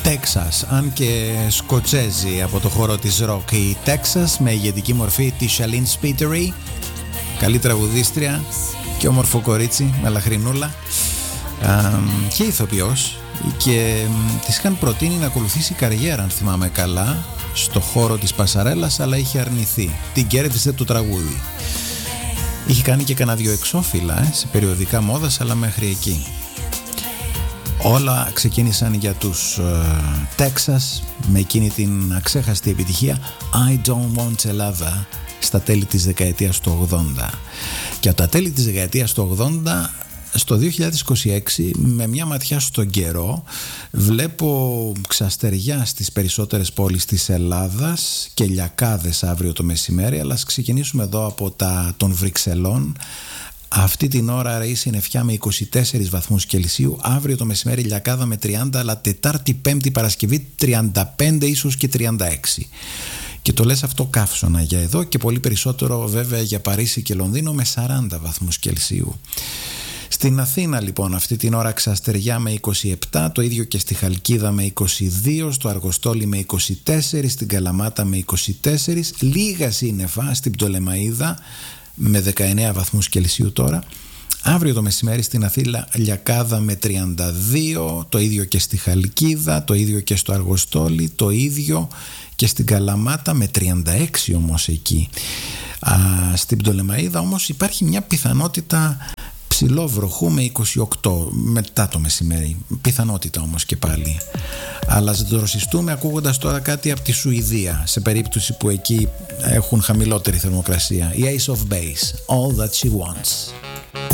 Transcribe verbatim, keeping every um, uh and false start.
Texas, αν και σκοτσέζοι από το χώρο της rock. Η Texas με ηγετική μορφή τη Shalene Spiteri, καλή τραγουδίστρια και όμορφο κορίτσι με λαχρινούλα και ηθοποιός, και της είχαν προτείνει να ακολουθήσει καριέρα, αν θυμάμαι καλά, στο χώρο της πασαρέλας, αλλά είχε αρνηθεί. Την κέρδισε το τραγούδι. Είχε κάνει και κανένα δυο εξώφυλλα ε, σε περιοδικά μόδας, αλλά μέχρι εκεί. Όλα ξεκίνησαν για τους uh, Texas με εκείνη την αξέχαστη επιτυχία I Don't Want a Lover στα τέλη της δεκαετίας του ογδόντα. Και από τα τέλη της δεκαετίας του ογδόντα στο δύο χιλιάδες είκοσι έξι, με μια ματιά στον καιρό, βλέπω ξαστεριά στις περισσότερες πόλεις της Ελλάδας και λιακάδες αύριο το μεσημέρι. Αλλά ας ξεκινήσουμε εδώ από τα των Βρυξελών. Αυτή την ώρα ρεεί συννεφιά με είκοσι τέσσερις βαθμούς Κελσίου. Αύριο το μεσημέρι λιακάδα με τριάντα, αλλά Τετάρτη, Πέμπτη, Παρασκευή τριάντα πέντε, ίσως και τριάντα έξι. Και το λες αυτό καύσωνα για εδώ, και πολύ περισσότερο βέβαια για Παρίσι και Λονδίνο με σαράντα βαθμούς Κελσίου. Στην Αθήνα λοιπόν αυτή την ώρα ξαστεριά με είκοσι επτά, το ίδιο και στη Χαλκίδα με είκοσι δύο, στο Αργοστόλι με είκοσι τέσσερα, στην Καλαμάτα με είκοσι τέσσερα, λίγα σύννεφα στην Πτολεμαΐδα με δεκαεννέα βαθμούς Κελσίου τώρα. Αύριο το μεσημέρι στην Αθήνα λιακάδα με τριάντα δύο, το ίδιο και στη Χαλκίδα, το ίδιο και στο Αργοστόλι, το ίδιο και στην Καλαμάτα με τριάντα έξι όμως εκεί. Α, στην Πτολεμαΐδα όμως υπάρχει μια πιθανότητα ψηλό βροχού με είκοσι οκτώ μετά το μεσημέρι, πιθανότητα όμως και πάλι. Αλλά ας δροσιστούμε ακούγοντας τώρα κάτι από τη Σουηδία, σε περίπτωση που εκεί έχουν χαμηλότερη θερμοκρασία. Η Ace of Base, All That She Wants.